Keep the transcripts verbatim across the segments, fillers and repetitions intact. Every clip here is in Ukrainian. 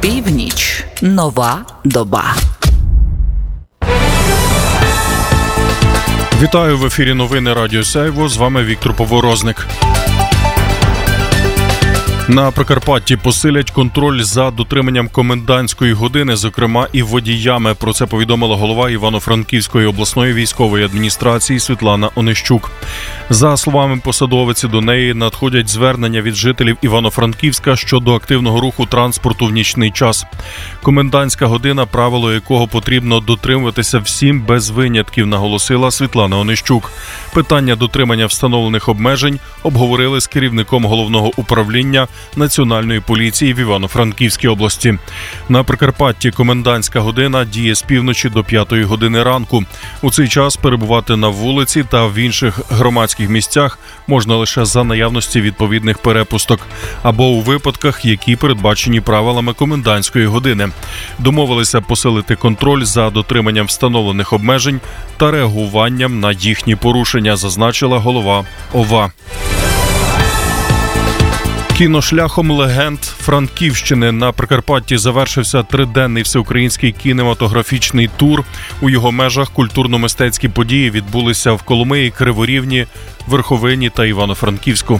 Північ. Нова доба. Вітаю, в ефірі новини Радіо Сяйво. З вами Віктор Поворозник. На Прикарпатті посилять контроль за дотриманням комендантської години, зокрема і водіями. Про це повідомила голова Івано-Франківської обласної військової адміністрації Світлана Онищук. За словами посадовиці, до неї надходять звернення від жителів Івано-Франківська щодо активного руху транспорту в нічний час. Комендантська година, правило якого потрібно дотримуватися всім без винятків, наголосила Світлана Онищук. Питання дотримання встановлених обмежень обговорили з керівником головного управління Національної поліції в Івано-Франківській області. На Прикарпатті комендантська година діє з півночі до п'ятої години ранку. У цей час перебувати на вулиці та в інших громадських місцях можна лише за наявності відповідних перепусток або у випадках, які передбачені правилами комендантської години. Домовилися посилити контроль за дотриманням встановлених обмежень та реагуванням на їхні порушення, зазначила голова ОВА. Кіношляхом легенд Франківщини на Прикарпатті завершився триденний всеукраїнський кінематографічний тур. У його межах культурно-мистецькі події відбулися в Коломиї, Криворівні, Верховині та Івано-Франківську.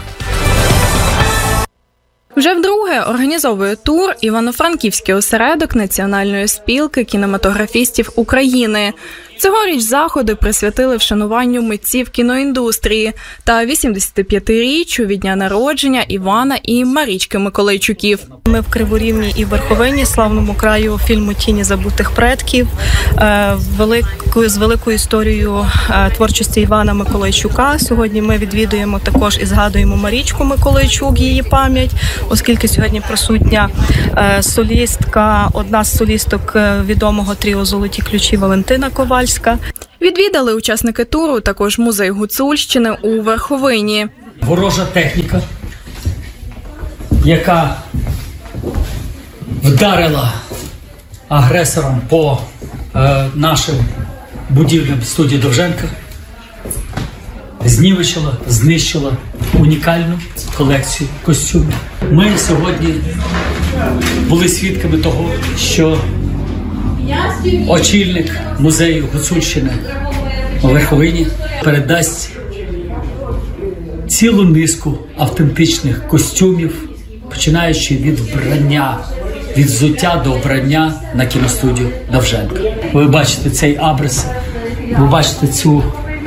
Вже вдруге організовує тур Івано-Франківський осередок Національної спілки кінематографістів України. Цьогоріч заходи присвятили вшануванню митців кіноіндустрії та вісімдесятип'ятиріччю від дня народження Івана і Марічки Миколайчуків. Ми в Криворівні і Верховині, славному краю фільму «Тіні забутих предків», великою, з великою історією творчості Івана Миколайчука. Сьогодні ми відвідуємо також і згадуємо Марічку Миколайчук, її пам'ять, оскільки сьогодні присутня солістка, одна з солісток відомого тріо «Золоті ключі» Валентина Ковальська. Відвідали учасники туру також музей Гуцульщини у Верховині. Ворожа техніка, яка вдарила агресорам по е, нашим будівлям студії Довженка, знівечила, знищила унікальну колекцію костюмів. Ми сьогодні були свідками того, що очільник музею Гуцульщини у Верховині передасть цілу низку автентичних костюмів, починаючи від вбрання, від взуття до вбрання на кіностудію Довженка. Ви бачите цей абрис, ви бачите цю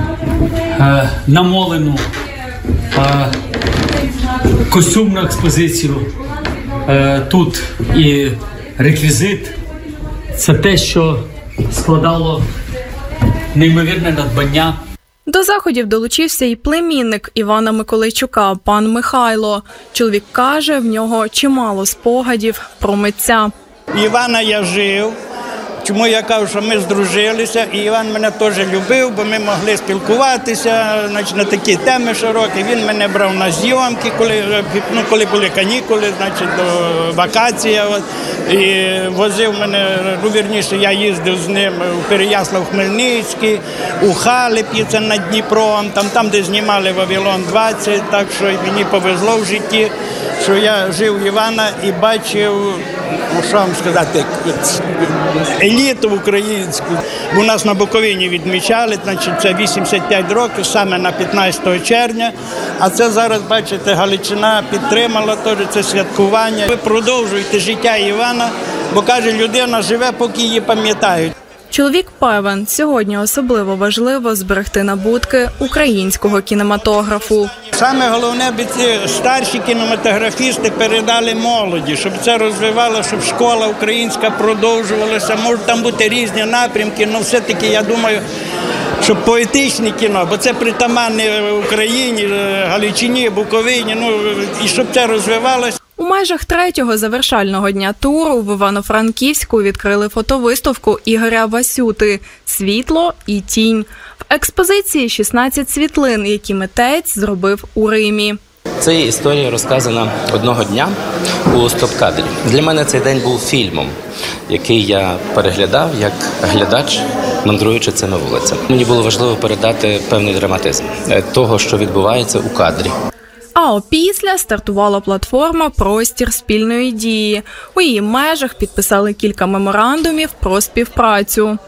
е, намолену е, костюмну експозицію. Е, тут і реквізит. Це те, що складало неймовірне надбання. До заходів долучився і племінник Івана Миколайчука, пан Михайло. Чоловік каже, в нього чимало спогадів про митця. Івана я жив. Чому я кажу, що ми здружилися, і Іван мене теж любив, бо ми могли спілкуватися, значить, на такі теми широкі. Він мене брав на зйомки, коли, ну, коли були канікули, значить, до вакації. От, і возив мене, ну, вірніше, я їздив з ним у Переяслав-Хмельницький, у Халепі, це над Дніпром, там, там, де знімали «Вавилон двадцять», так що мені повезло в житті, що я жив Івана і бачив, ну, що вам сказати, еліту українську. У нас на Буковині відмічали, значить, це вісімдесят п'ять років, саме на п'ятнадцятого червня. А це зараз, бачите, Галичина підтримала теж це святкування. Ви продовжуєте життя Івана, бо, каже, людина живе, поки її пам'ятають. Чоловік певен, сьогодні особливо важливо зберегти набутки українського кінематографу. Саме головне, аби ці старші кінематографісти передали молоді, щоб це розвивало, щоб школа українська продовжувалася. Можуть там бути різні напрямки, але все-таки, я думаю, щоб поетичне кіно, бо це притаманне Україні, Галичині, Буковині, ну, і щоб це розвивалося. У межах третього завершального дня туру в Івано-Франківську відкрили фотовиставку Ігоря Васюти «Світло і тінь». В експозиції шістнадцять світлин, які митець зробив у Римі. Це історія розказана одного дня у стоп-кадрі. Для мене цей день був фільмом, який я переглядав як глядач, мандруючи цими вулицями. Мені було важливо передати певний драматизм того, що відбувається у кадрі. А опісля стартувала платформа «Простір спільної дії». У її межах підписали кілька меморандумів про співпрацю.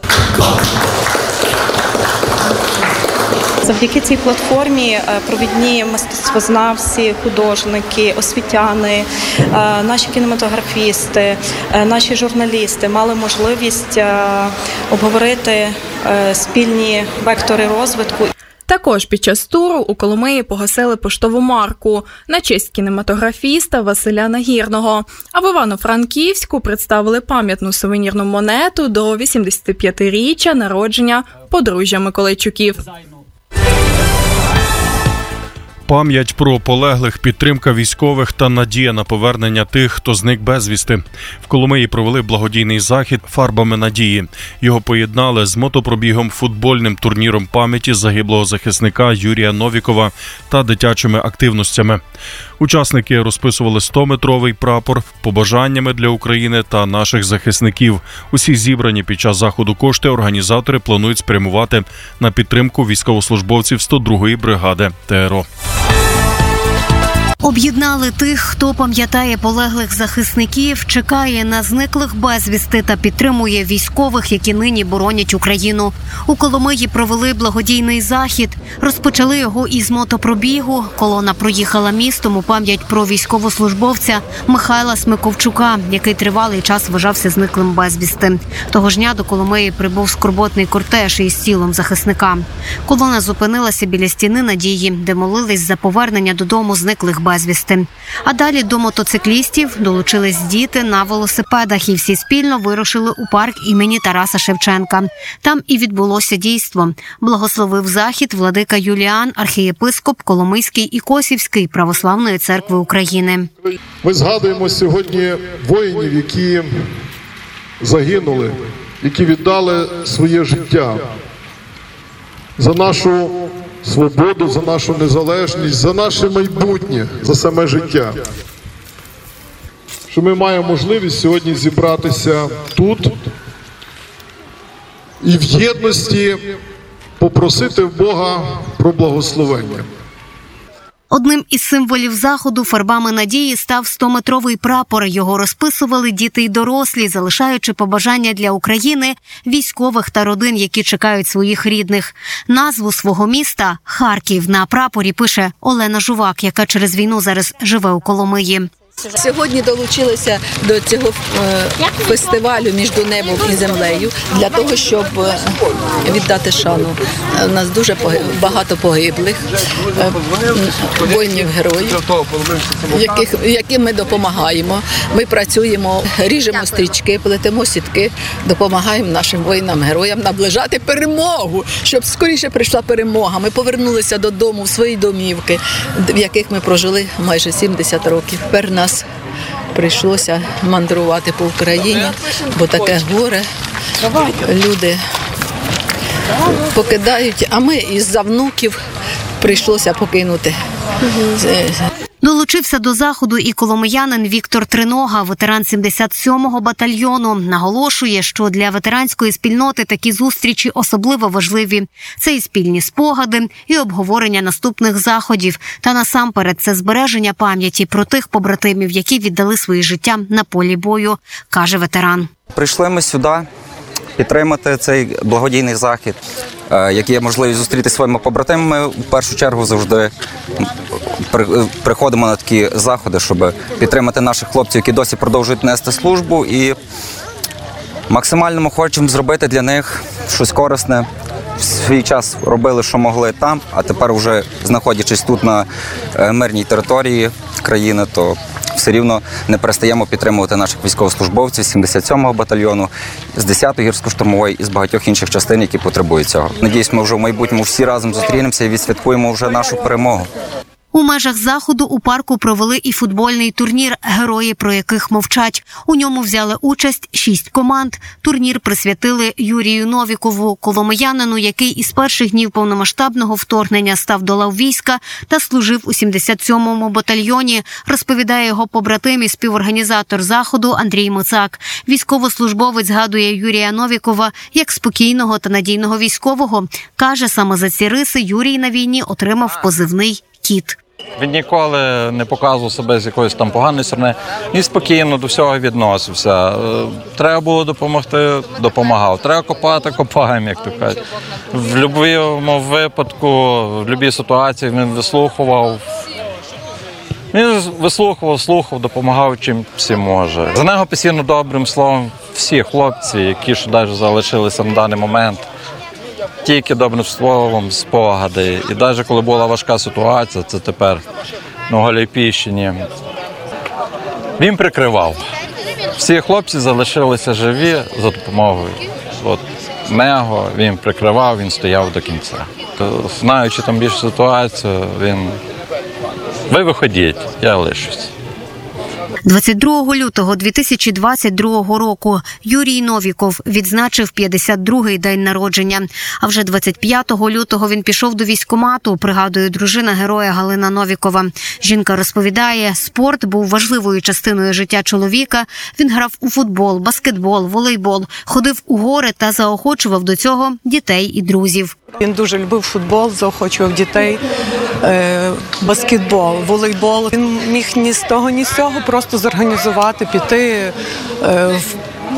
Завдяки цій платформі провідні мистецтвознавці, художники, освітяни, наші кінематографісти, наші журналісти мали можливість обговорити спільні вектори розвитку. Також під час туру у Коломиї погасили поштову марку на честь кінематографіста Василя Нагірного. А в Івано-Франківську представили пам'ятну сувенірну монету до вісімдесятип'ятиріччя народження подружжя Миколайчуків. Пам'ять про полеглих, підтримка військових та надія на повернення тих, хто зник безвісти. В Коломиї провели благодійний захід «Фарбами надії». Його поєднали з мотопробігом, футбольним турніром пам'яті загиблого захисника Юрія Новікова та дитячими активностями. Учасники розписували стометровий прапор, побажаннями для України та наших захисників. Усі зібрані під час заходу кошти організатори планують спрямувати на підтримку військовослужбовців сто другої бригади ТРО. Об'єднали тих, хто пам'ятає полеглих захисників, чекає на зниклих безвісти та підтримує військових, які нині боронять Україну. У Коломиї провели благодійний захід. Розпочали його із мотопробігу. Колона проїхала містом у пам'ять про військовослужбовця Михайла Смиковчука, який тривалий час вважався зниклим безвісти. Того ж дня до Коломиї прибув скорботний кортеж із тілом захисника. Колона зупинилася біля стіни Надії, де молились за повернення додому зниклих безвісти. безвісти. А далі до мотоциклістів долучились діти на велосипедах і всі спільно вирушили у парк імені Тараса Шевченка. Там і відбулося дійство. Благословив захід владика Юліан, архієпископ Коломийський і Косівський Православної церкви України. Ми згадуємо сьогодні воїнів, які загинули, які віддали своє життя за нашу свободу, за нашу незалежність, за наше майбутнє, за саме життя. Що ми маємо можливість сьогодні зібратися тут і в єдності попросити в Бога про благословення. Одним із символів заходу «Фарбами надії» став стометровий прапор. Його розписували діти й дорослі, залишаючи побажання для України, військових та родин, які чекають своїх рідних. Назву свого міста – Харків – на прапорі пише Олена Жувак, яка через війну зараз живе у Коломиї. Сьогодні долучилися до цього фестивалю «Між небом і землею» для того, щоб віддати шану. У нас дуже багато погиблих воїнів-героїв, яких, яким ми допомагаємо. Ми працюємо, ріжемо стрічки, плетемо сітки, допомагаємо нашим воїнам-героям наближати перемогу, щоб скоріше прийшла перемога. Ми повернулися додому в свої домівки, в яких ми прожили майже сімдесят років. Тепер нас прийшлося мандрувати по Україні, бо таке горе. Люди покидають, а ми із-за внуків прийшлося покинути. Долучився до заходу і коломиянин Віктор Тринога, ветеран сімдесят сьомого батальйону. Наголошує, що для ветеранської спільноти такі зустрічі особливо важливі. Це і спільні спогади, і обговорення наступних заходів. Та насамперед це збереження пам'яті про тих побратимів, які віддали свої життя на полі бою, каже ветеран. Прийшли ми сюди підтримати цей благодійний захід, який є можливість зустріти своїми побратимами. В першу чергу завжди приходимо на такі заходи, щоб підтримати наших хлопців, які досі продовжують нести службу, і максимально ми хочемо зробити для них щось корисне. В свій час робили, що могли там, а тепер вже знаходячись тут на мирній території країни, то все рівно не перестаємо підтримувати наших військовослужбовців з сімдесят сьомого батальйону, з десятої гірсько-штурмової і з багатьох інших частин, які потребують цього. Надіюсь, ми вже в майбутньому всі разом зустрінемося і відсвяткуємо вже нашу перемогу. У межах заходу у парку провели і футбольний турнір «Герої, про яких мовчать». У ньому взяли участь шість команд. Турнір присвятили Юрію Новікову, коломиянину, який із перших днів повномасштабного вторгнення став до лав війська та служив у сімдесят сьомому батальйоні, розповідає його побратим і співорганізатор заходу Андрій Мицак. Військовослужбовець згадує Юрія Новікова як спокійного та надійного військового. Каже, саме за ці риси Юрій на війні отримав позивний «Кіт». Він ніколи не показував себе з якоїсь там поганої сторони. Він спокійно до всього відносився. Треба було допомогти – допомагав. Треба копати – копаємо, як то кажуть. В будь-якому випадку, в будь-якій ситуації він вислухував. Він вислухував, слухав, допомагав чим всі може. За нього постійно добрим словом всі хлопці, які ще навіть залишилися на даний момент. Тільки добрим словом, спогади. І навіть коли була важка ситуація, це тепер на Голіпіщині, він прикривав. Всі хлопці залишилися живі за допомогою. От Мего він прикривав, він стояв до кінця. Знаючи там більшу ситуацію, він... Ви виходіть, я лишусь. двадцять другого лютого дві тисячі двадцять другого року Юрій Новіков відзначив п'ятдесят другий день народження. А вже двадцять п'ятого лютого він пішов до військкомату, пригадує дружина героя Галина Новікова. Жінка розповідає, спорт був важливою частиною життя чоловіка. Він грав у футбол, баскетбол, волейбол, ходив у гори та заохочував до цього дітей і друзів. Він дуже любив футбол, заохочував дітей, е, баскетбол, волейбол. Він міг ні з того, ні з цього просто зорганізувати, піти е, в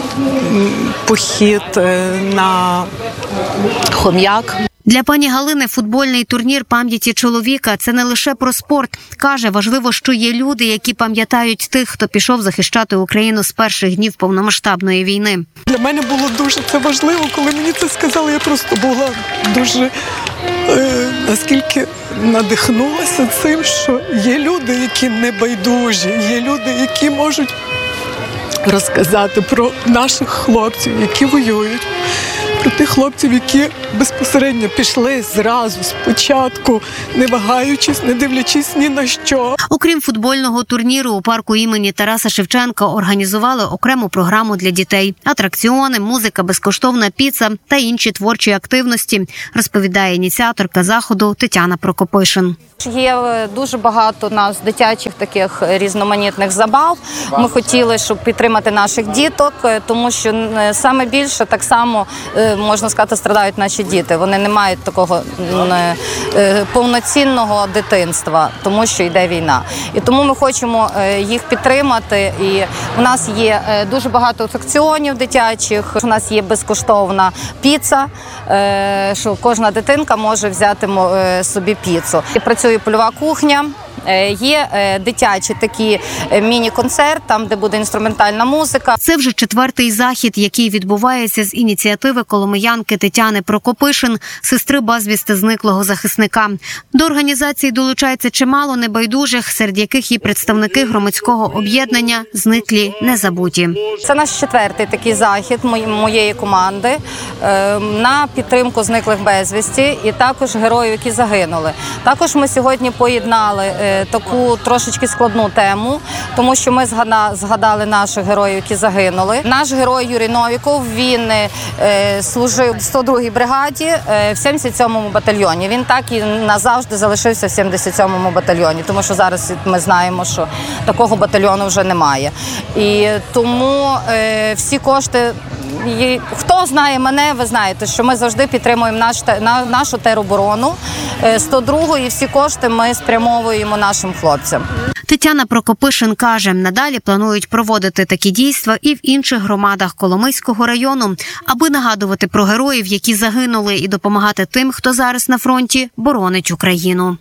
похід е, на Хом'як. Для пані Галини футбольний турнір пам'яті чоловіка – це не лише про спорт. Каже, важливо, що є люди, які пам'ятають тих, хто пішов захищати Україну з перших днів повномасштабної війни. Для мене було дуже це важливо, коли мені це сказали. Я просто була дуже, е, наскільки надихнулася цим, що є люди, які не байдужі, є люди, які можуть розказати про наших хлопців, які воюють. Про тих хлопців, які безпосередньо пішли зразу, спочатку, не вагаючись, не дивлячись ні на що. Окрім футбольного турніру, у парку імені Тараса Шевченка організували окрему програму для дітей. Атракціони, музика, безкоштовна піца та інші творчі активності, розповідає ініціаторка заходу Тетяна Прокопишин. Є дуже багато у нас дитячих таких різноманітних забав. Ми хотіли, щоб підтримати наших діток, тому що саме більше так само, можна сказати, страдають наші діти. Вони не мають такого повноцінного дитинства, тому що йде війна. І тому ми хочемо їх підтримати. І у нас є дуже багато атракціонів дитячих, у нас є безкоштовна піца, що кожна дитинка може взяти собі піцу. І працює польова кухня. Є дитячі такі міні-концерт, там, де буде інструментальна музика. Це вже четвертий захід, який відбувається з ініціативи коломиянки Тетяни Прокопишин, сестри безвісти зниклого захисника. До організації долучається чимало небайдужих, серед яких і представники громадського об'єднання «Зниклі не забуті». Це наш четвертий такий захід моєї команди на підтримку зниклих безвісті і також героїв, які загинули. Також ми сьогодні поєднали таку трошечки складну тему, тому що ми згадали наших героїв, які загинули. Наш герой Юрій Новіков, він е, служив в сто другій бригаді е, в сімдесят сьомому батальйоні. Він так і назавжди залишився в сімдесят сьомому батальйоні, тому що зараз ми знаємо, що такого батальйону вже немає. І тому е, всі кошти, і, хто знає мене, ви знаєте, що ми завжди підтримуємо наш, на, нашу тероборону. сто другу і всі кошти ми спрямовуємо нашим хлопцям. Тетяна Прокопишин каже, надалі планують проводити такі дійства і в інших громадах Коломийського району, аби нагадувати про героїв, які загинули, і допомагати тим, хто зараз на фронті боронить Україну.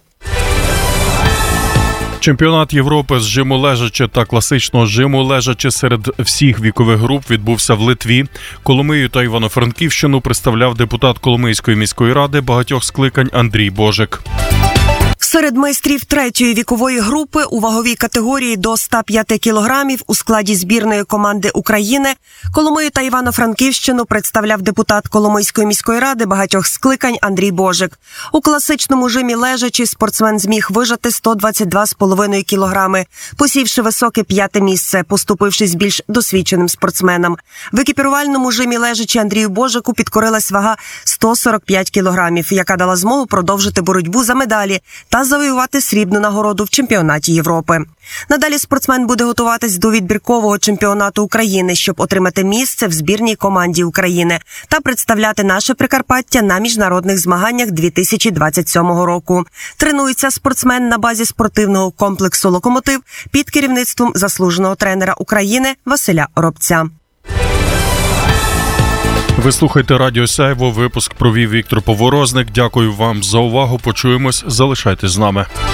Чемпіонат Європи з жиму лежачи та класичного жиму лежачи серед всіх вікових груп відбувся в Литві. Коломию та Івано-Франківщину представляв депутат Коломийської міської ради багатьох скликань Андрій Божик. Серед майстрів третьої вікової групи у ваговій категорії до ста п'яти кілограмів у складі збірної команди України Коломию та Івано-Франківщину представляв депутат Коломийської міської ради багатьох скликань Андрій Божик. У класичному жимі лежачі спортсмен зміг вижати сто двадцять два з половиною кілограми, посівши високе п'яте місце, поступившись більш досвідченим спортсменам. В екіпірувальному жимі лежачі Андрію Божику підкорилась вага сто сорок п'ять кілограмів, яка дала змогу продовжити боротьбу за медалі та та завоювати срібну нагороду в чемпіонаті Європи. Надалі спортсмен буде готуватись до відбіркового чемпіонату України, щоб отримати місце в збірній команді України та представляти наше Прикарпаття на міжнародних змаганнях дві тисячі двадцять сьомого року. Тренується спортсмен на базі спортивного комплексу «Локомотив» під керівництвом заслуженого тренера України Василя Оробця. Ви слухаєте Радіо Сяйво. Випуск провів Віктор Поворозник. Дякую вам за увагу. Почуємось. Залишайтесь з нами.